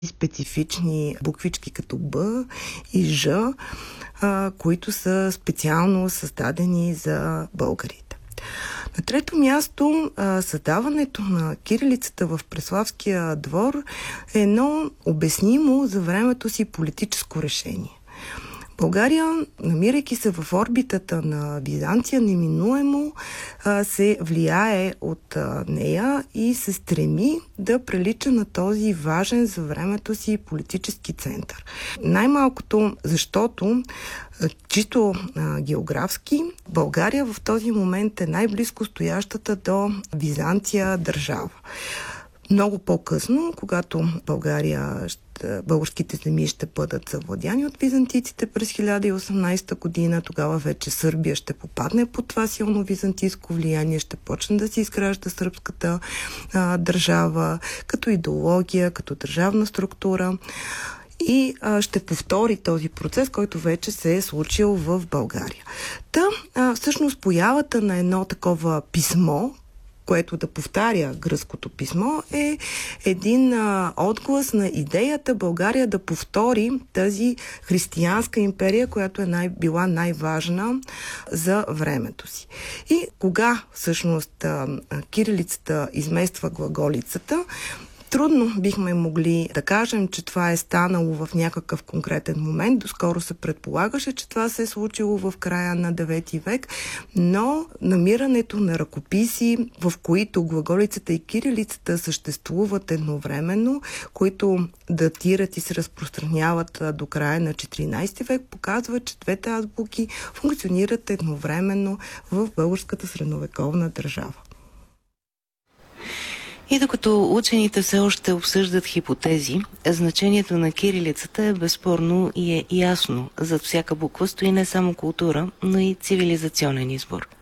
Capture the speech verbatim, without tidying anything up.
специфични буквички като Б и Ж, а, които са специално създадени за българите. На трето място, а, създаването на кирилицата в Преславския двор е едно обяснимо за времето си политическо решение. България, намирайки се в орбитата на Визанция, неминуемо а, се влияе от а, нея и се стреми да прилича на този важен за времето си политически център. Най-малкото, защото а, чисто а, географски България в този момент е най-близко стоящата до Визанция държава. Много по-късно, когато България, българските земи ще бъдат завладяни от византийците през хиляда и осемнадесета година, тогава вече Сърбия ще попадне под това силно византийско влияние, ще почне да се изгражда сръбската а, държава като идеология, като държавна структура. И а, ще повтори този процес, който вече се е случил в България. Та, а, всъщност, появата на едно такова писмо, което да повтаря гръцкото писмо, е един а, отглас на идеята България да повтори тази християнска империя, която е най- била най-важна за времето си. И кога всъщност а, кирилицата измества глаголицата, трудно бихме могли да кажем, че това е станало в някакъв конкретен момент. Доскоро се предполагаше, че това се е случило в края на девети век, но намирането на ръкописи, в които глаголицата и кирилицата съществуват едновременно, които датират и се разпространяват до края на четиринадесети век, показва, че двете азбуки функционират едновременно в българската средновековна държава. И докато учените все още обсъждат хипотези, значението на кирилицата е безспорно и е ясно. Зад всяка буква стои не само култура, но и цивилизационен избор.